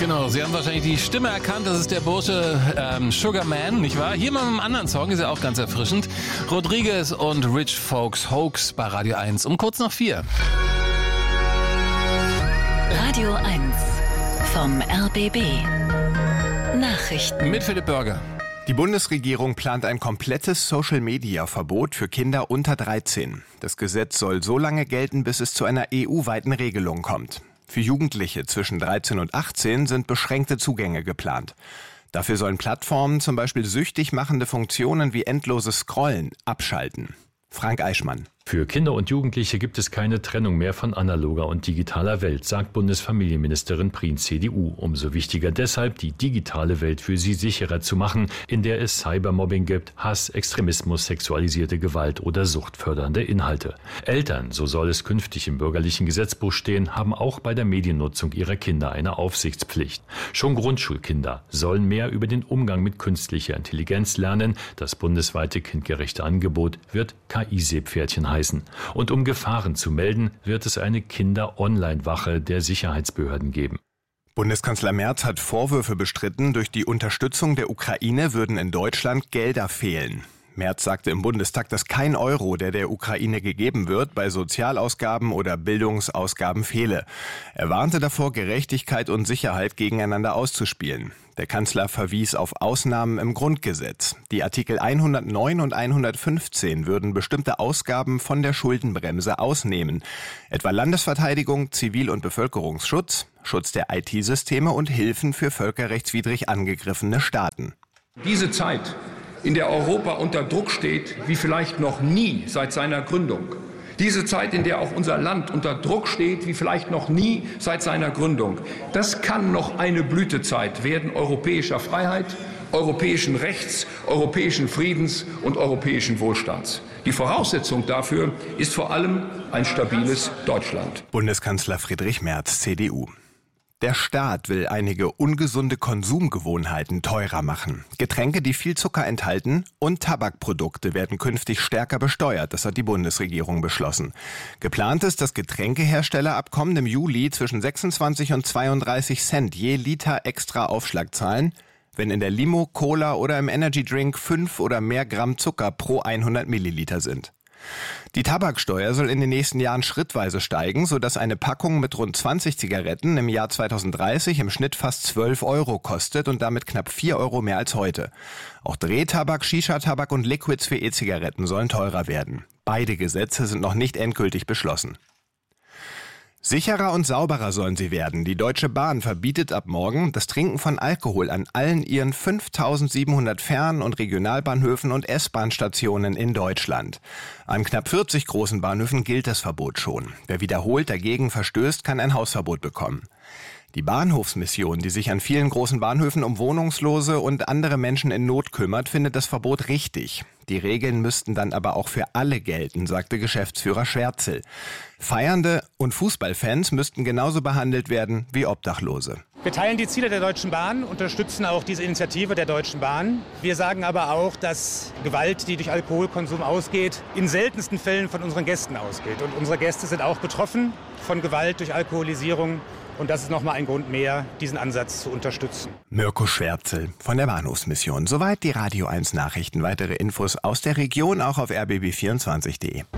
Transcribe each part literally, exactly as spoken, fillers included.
Genau, Sie haben wahrscheinlich die Stimme erkannt, das ist der Bursche ähm, Sugar Man, nicht wahr? Hier mal mit einem anderen Song, ist ja auch ganz erfrischend. Rodriguez und Rich Folks Hoax bei Radio eins um kurz nach vier. Radio eins vom R B B. Nachrichten mit Philipp Börger. Die Bundesregierung plant ein komplettes Social-Media-Verbot für Kinder unter dreizehn. Das Gesetz soll so lange gelten, bis es zu einer E U-weiten Regelung kommt. Für Jugendliche zwischen dreizehn und achtzehn sind beschränkte Zugänge geplant. Dafür sollen Plattformen zum Beispiel süchtig machende Funktionen wie endloses Scrollen abschalten. Frank Eichmann. Für Kinder und Jugendliche gibt es keine Trennung mehr von analoger und digitaler Welt, sagt Bundesfamilienministerin Prien, C D U. Umso wichtiger deshalb, die digitale Welt für sie sicherer zu machen, in der es Cybermobbing gibt, Hass, Extremismus, sexualisierte Gewalt oder suchtfördernde Inhalte. Eltern, so soll es künftig im bürgerlichen Gesetzbuch stehen, haben auch bei der Mediennutzung ihrer Kinder eine Aufsichtspflicht. Schon Grundschulkinder sollen mehr über den Umgang mit künstlicher Intelligenz lernen. Das bundesweite kindgerechte Angebot wird K I-Seepferdchen heißen. Und um Gefahren zu melden, wird es eine Kinder-Online-Wache der Sicherheitsbehörden geben. Bundeskanzler Merz hat Vorwürfe bestritten, durch die Unterstützung der Ukraine würden in Deutschland Gelder fehlen. Merz sagte im Bundestag, dass kein Euro, der der Ukraine gegeben wird, bei Sozialausgaben oder Bildungsausgaben fehle. Er warnte davor, Gerechtigkeit und Sicherheit gegeneinander auszuspielen. Der Kanzler verwies auf Ausnahmen im Grundgesetz. Die Artikel hundertneun und hundertfünfzehn würden bestimmte Ausgaben von der Schuldenbremse ausnehmen. Etwa Landesverteidigung, Zivil- und Bevölkerungsschutz, Schutz der I T-Systeme und Hilfen für völkerrechtswidrig angegriffene Staaten. Diese Zeit, in der Europa unter Druck steht, wie vielleicht noch nie seit seiner Gründung. Diese Zeit, in der auch unser Land unter Druck steht, wie vielleicht noch nie seit seiner Gründung. Das kann noch eine Blütezeit werden europäischer Freiheit, europäischen Rechts, europäischen Friedens und europäischen Wohlstands. Die Voraussetzung dafür ist vor allem ein stabiles Deutschland. Bundeskanzler Friedrich Merz, C D U. Der Staat will einige ungesunde Konsumgewohnheiten teurer machen. Getränke, die viel Zucker enthalten, und Tabakprodukte werden künftig stärker besteuert. Das hat die Bundesregierung beschlossen. Geplant ist, dass Getränkehersteller ab kommendem Juli zwischen sechsundzwanzig und zweiunddreißig Cent je Liter extra Aufschlag zahlen, wenn in der Limo, Cola oder im Energydrink fünf oder mehr Gramm Zucker pro hundert Milliliter sind. Die Tabaksteuer soll in den nächsten Jahren schrittweise steigen, sodass eine Packung mit rund zwanzig Zigaretten im Jahr zweitausenddreißig im Schnitt fast zwölf Euro kostet und damit knapp vier Euro mehr als heute. Auch Drehtabak, Shisha-Tabak und Liquids für E-Zigaretten sollen teurer werden. Beide Gesetze sind noch nicht endgültig beschlossen. Sicherer und sauberer sollen sie werden. Die Deutsche Bahn verbietet ab morgen das Trinken von Alkohol an allen ihren fünftausendsiebenhundert Fern- und Regionalbahnhöfen und S-Bahn-Stationen in Deutschland. An knapp vierzig großen Bahnhöfen gilt das Verbot schon. Wer wiederholt dagegen verstößt, kann ein Hausverbot bekommen. Die Bahnhofsmission, die sich an vielen großen Bahnhöfen um Wohnungslose und andere Menschen in Not kümmert, findet das Verbot richtig. Die Regeln müssten dann aber auch für alle gelten, sagte Geschäftsführer Schwärzel. Feiernde und Fußballfans müssten genauso behandelt werden wie Obdachlose. Wir teilen die Ziele der Deutschen Bahn, unterstützen auch diese Initiative der Deutschen Bahn. Wir sagen aber auch, dass Gewalt, die durch Alkoholkonsum ausgeht, in seltensten Fällen von unseren Gästen ausgeht. Und unsere Gäste sind auch betroffen von Gewalt durch Alkoholisierung. Und das ist nochmal ein Grund mehr, diesen Ansatz zu unterstützen. Mirko Schwärzel von der Bahnhofsmission. Soweit die Radio eins Nachrichten. Weitere Infos aus der Region auch auf r b b vierundzwanzig punkt d e.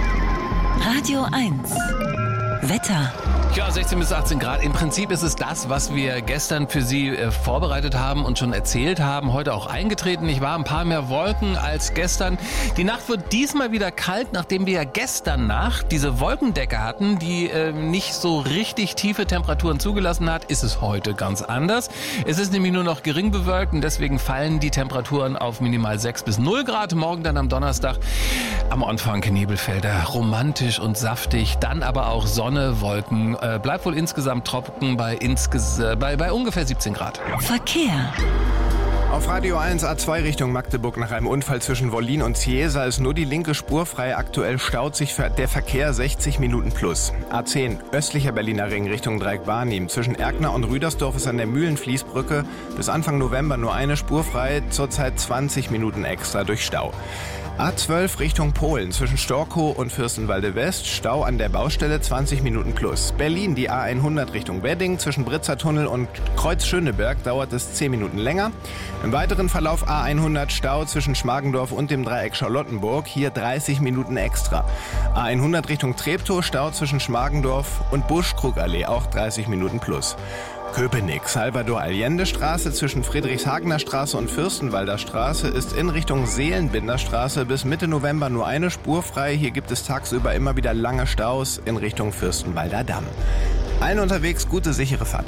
Radio eins Wetter. Ja, sechzehn bis achtzehn Grad. Im Prinzip ist es das, was wir gestern für Sie äh, vorbereitet haben und schon erzählt haben. Heute auch eingetreten. Ich war ein paar mehr Wolken als gestern. Die Nacht wird diesmal wieder kalt, nachdem wir ja gestern Nacht diese Wolkendecke hatten, die äh, nicht so richtig tiefe Temperaturen zugelassen hat. Ist es heute ganz anders. Es ist nämlich nur noch gering bewölkt und deswegen fallen die Temperaturen auf minimal sechs bis null Grad. Morgen dann am Donnerstag am Anfang Nebelfelder. Romantisch und saftig. Dann aber auch Sonne, Wolken. Äh, bleibt wohl insgesamt trocken bei, insges- äh, bei, bei ungefähr siebzehn Grad. Verkehr. Auf Radio eins A zwei Richtung Magdeburg nach einem Unfall zwischen Wollin und Ciesa ist nur die linke Spur frei. Aktuell staut sich der Verkehr sechzig Minuten plus. A zehn östlicher Berliner Ring Richtung Dreieck-Barnim. Zwischen Erkner und Rüdersdorf ist an der Mühlenfließbrücke bis Anfang November nur eine Spur frei. Zurzeit zwanzig Minuten extra durch Stau. A zwölf Richtung Polen zwischen Storkow und Fürstenwalde West. Stau an der Baustelle zwanzig Minuten plus. Berlin die A hundert Richtung Wedding. Zwischen Britzer Tunnel und Kreuz Schöneberg dauert es zehn Minuten länger. Im weiteren Verlauf A hundert Stau zwischen Schmargendorf und dem Dreieck Charlottenburg. Hier dreißig Minuten extra. A hundert Richtung Treptow. Stau zwischen Schmargendorf und Busch-Krugallee. Auch dreißig Minuten plus. Köpenick, Salvador-Allende-Straße zwischen Friedrichshagener Straße und Fürstenwalder Straße ist in Richtung Seelenbinder Straße bis Mitte November nur eine Spur frei. Hier gibt es tagsüber immer wieder lange Staus in Richtung Fürstenwalder Damm. Allen unterwegs gute, sichere Fahrt.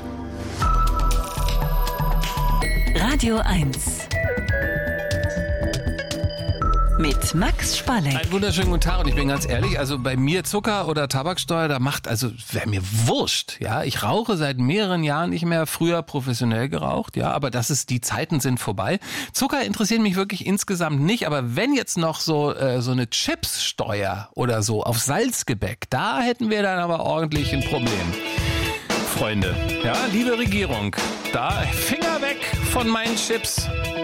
Radio eins mit Max Spalleck. Einen wunderschönen guten Tag und ich bin ganz ehrlich, also bei mir Zucker oder Tabaksteuer, da macht, also wäre mir wurscht, ja. Ich rauche seit mehreren Jahren nicht mehr, früher professionell geraucht, ja, aber das ist, die Zeiten sind vorbei. Zucker interessiert mich wirklich insgesamt nicht, aber wenn jetzt noch so, äh, so eine Chipssteuer oder so auf Salzgebäck, da hätten wir dann aber ordentlich ein Problem. Freunde, ja, liebe Regierung, da Finger weg von meinen Chips.